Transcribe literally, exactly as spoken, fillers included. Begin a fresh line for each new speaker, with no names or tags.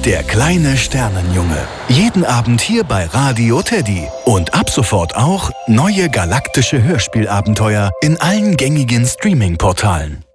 Der kleine Sternenjunge. Jeden Abend hier bei Radio Teddy. Und ab sofort auch neue galaktische Hörspielabenteuer in allen gängigen Streaming-Portalen.